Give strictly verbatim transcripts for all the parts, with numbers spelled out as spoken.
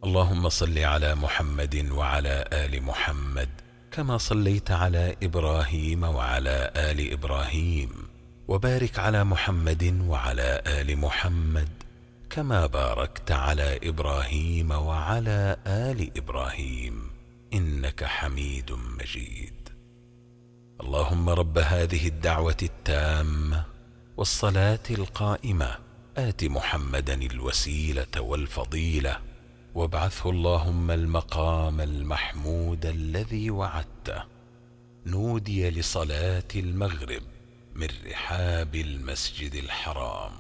اللهم صل على محمد وعلى آل محمد كما صليت على إبراهيم وعلى آل إبراهيم، وبارك على محمد وعلى آل محمد كما باركت على إبراهيم وعلى آل إبراهيم إنك حميد مجيد. اللهم رب هذه الدعوة التامة والصلاة القائمة آت محمدا الوسيلة والفضيلة، وابعثه اللهم المقام المحمود الذي وعدته. نودي لصلاة المغرب من رحاب المسجد الحرام.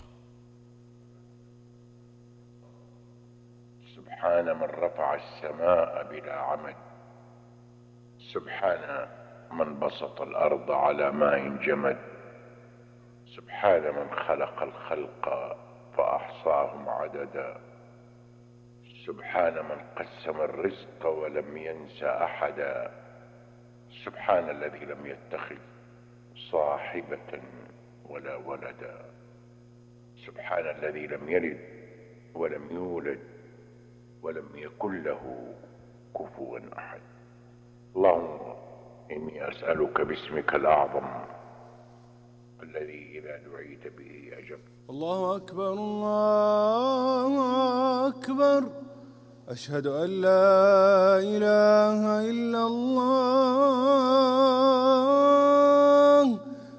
سبحان من رفع السماء بلا عمد، سبحان من بسط الأرض على ماء جمد، سبحان من خلق الخلق فأحصاهم عددا، سبحان من قسم الرزق ولم ينس أحدا، سبحان الذي لم يتخذ صاحبة ولا ولدا، سبحان الذي لم يلد ولم يولد ولم يكن له كفوا أحد. اللهم إني أسألك باسمك الأعظم الذي إذا دعيت به أجبت. الله أكبر الله أكبر، أشهد أن لا إله إلا الله.